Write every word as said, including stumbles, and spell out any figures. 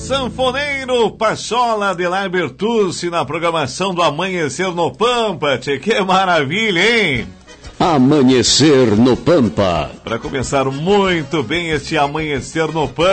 Sanfoneiro Pachola de la Bertucci na programação do Amanhecer no Pampa. Tchê, que maravilha, hein? Amanhecer no Pampa. Para começar muito bem este Amanhecer no Pampa.